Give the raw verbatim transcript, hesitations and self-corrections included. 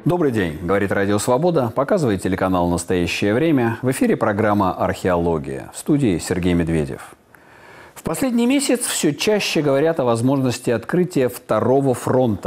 Добрый день, говорит Радио Свобода, показывает телеканал «Настоящее время». В эфире программа «Археология». В студии Сергей Медведев. В последний месяц все чаще говорят о возможности открытия второго фронта